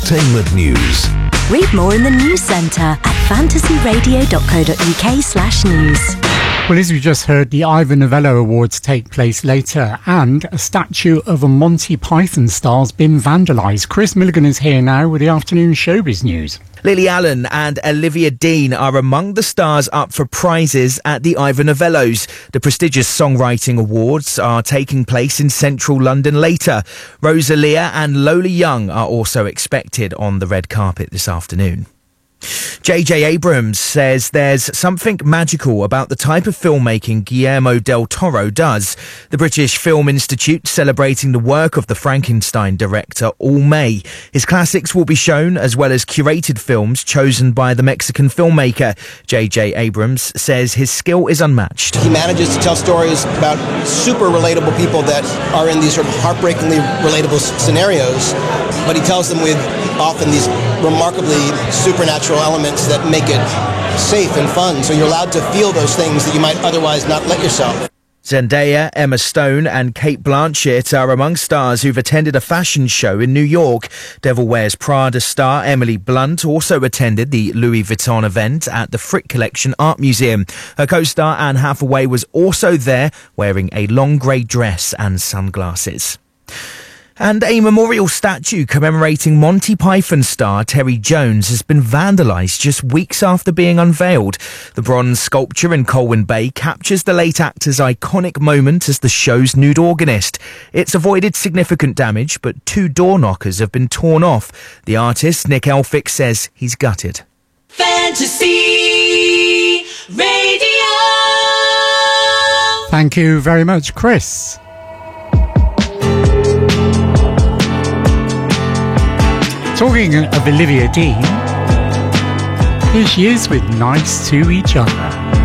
entertainment news. Read more in the News Centre at fantasyradio.co.uk/news. Well, as we just heard, the Ivor Novello Awards take place later, and a statue of a Monty Python star's been vandalised. Chris Milligan is here now with the afternoon showbiz news. Lily Allen and Olivia Dean are among the stars up for prizes at the Ivor Novellos. The prestigious Songwriting Awards are taking place in central London later. Rosalia and Lola Young are also expected on the red carpet this afternoon. J.J. Abrams says there's something magical about the type of filmmaking Guillermo del Toro does. The British Film Institute celebrating the work of the Frankenstein director all May. His classics will be shown, as well as curated films chosen by the Mexican filmmaker. J.J. Abrams says his skill is unmatched. He manages to tell stories about super relatable people that are in these sort of heartbreakingly relatable scenarios, but he tells them with often these remarkably supernatural elements that make it safe and fun, so you're allowed to feel those things that you might otherwise not let yourself. Zendaya, Emma Stone and Cate Blanchett are among stars who've attended a fashion show in New York. Devil Wears Prada star Emily Blunt also attended the Louis Vuitton event at the Frick Collection Art Museum. Her co-star Anne Hathaway was also there, wearing a long grey dress and sunglasses. And a memorial statue commemorating Monty Python star Terry Jones has been vandalised just weeks after being unveiled. The bronze sculpture in Colwyn Bay captures the late actor's iconic moment as the show's nude organist. It's avoided significant damage, but 2 door knockers have been torn off. The artist, Nick Elphick, says he's gutted. Fantasy Radio. Thank you very much, Chris. Talking of Olivia Dean, here she is with Nice to Each Other.